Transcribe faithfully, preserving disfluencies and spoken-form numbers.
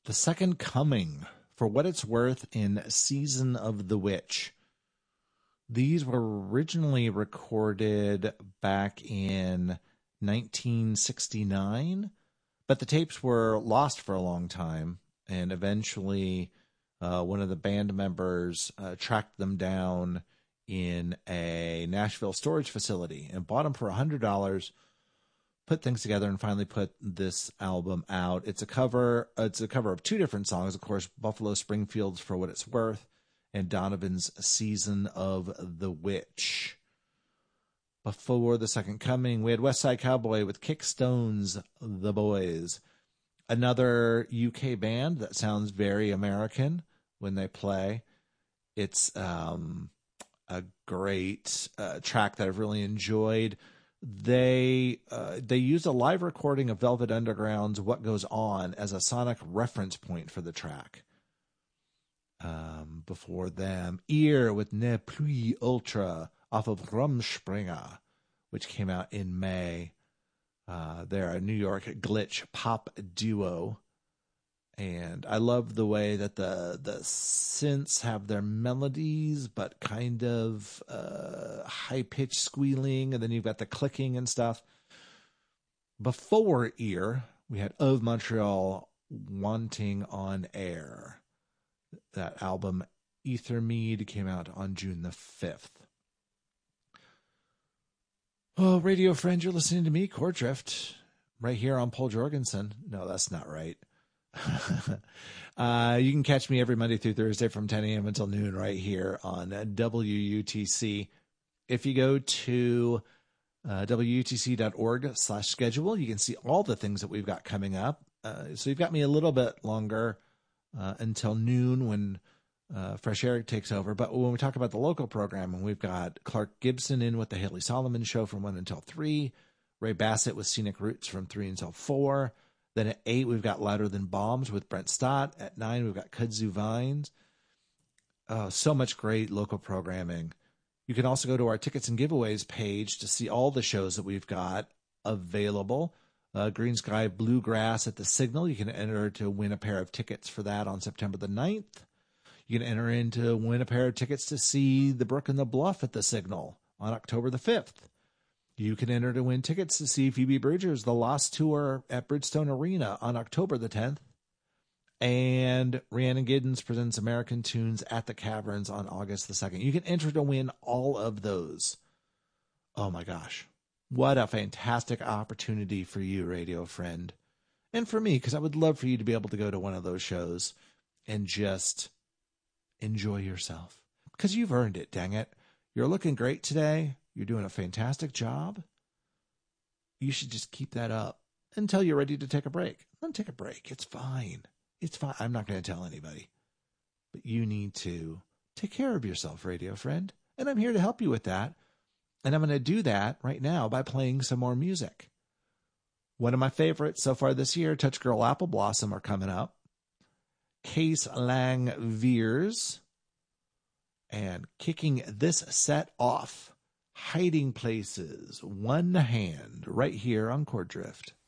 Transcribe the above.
The Second Coming, For What It's Worth, in Season of the Witch. These were originally recorded back in nineteen sixty-nine, but the tapes were lost for a long time, and eventually uh, one of the band members uh, tracked them down in a Nashville storage facility and bought them for one hundred dollars, put things together, and finally put this album out. It's a cover. It's a cover of two different songs, of course, Buffalo Springfield's For What It's Worth and Donovan's Season of the Witch. Before The Second Coming, we had West Side Cowboy with Kickstone's The Boys, another U K band that sounds very American when they play. It's um, a great uh, track that I've really enjoyed. They uh, they used a live recording of Velvet Underground's What Goes On as a sonic reference point for the track. Um, before them, Ear with Ne Plus Ultra off of Rumspringa, which came out in May. Uh, they're a New York glitch pop duo. And I love the way that the the synths have their melodies, but kind of uh, high-pitched squealing, and then you've got the clicking and stuff. Before Ear, we had Of Montreal, Wanting on Air. That album, Ether Mead, came out on June the fifth. Oh, radio friend, you're listening to me, Chord Drift, right here on Paul Jorgensen. No, that's not right. uh, you can catch me every Monday through Thursday from ten a.m. until noon right here on W U T C. If you go to uh, W U T C dot org slash schedule, you can see all the things that we've got coming up. Uh, so you've got me a little bit longer uh, until noon when uh, Fresh Air takes over. But when we talk about the local programming, we've got Clark Gibson in with the Haley Solomon Show from one until three. Ray Bassett with Scenic Roots from three until four. Then at eight, we've got Louder Than Bombs with Brent Stott. At nine, we've got Kudzu Vines. Oh, so much great local programming. You can also go to our tickets and giveaways page to see all the shows that we've got available. Uh, Green Sky Bluegrass at the Signal. You can enter to win a pair of tickets for that on September the ninth. You can enter in to win a pair of tickets to see The Brook and the Bluff at the Signal on October the fifth. You can enter to win tickets to see Phoebe Bridgers' The Lost Tour at Bridgestone Arena on October the tenth. And Rhiannon Giddens presents American Tunes at the Caverns on August the second. You can enter to win all of those. Oh my gosh. What a fantastic opportunity for you, radio friend. And for me, because I would love for you to be able to go to one of those shows and just enjoy yourself. Because you've earned it, dang it. You're looking great today. You're doing a fantastic job. You should just keep that up until you're ready to take a break. Then take a break. It's fine. It's fine. I'm not going to tell anybody. But you need to take care of yourself, radio friend. And I'm here to help you with that. And I'm going to do that right now by playing some more music. One of my favorites so far this year, Touch Girl Apple Blossom, are coming up. Case Lang Veers. And kicking this set off, Hiding Places, One Hand, right here on Chord Drift.